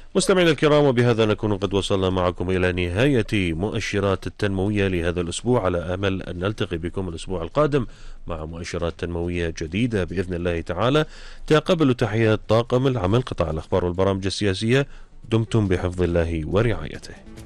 مستمعينا الكرام، وبهذا نكون قد وصلنا معكم إلى نهاية مؤشرات التنموية لهذا الأسبوع، على أمل أن نلتقي بكم الأسبوع القادم مع مؤشرات تنموية جديدة بإذن الله تعالى. تقبلوا تحيات طاقم العمل قطاع الأخبار والبرامج السياسية. دمتم بحفظ الله ورعايته.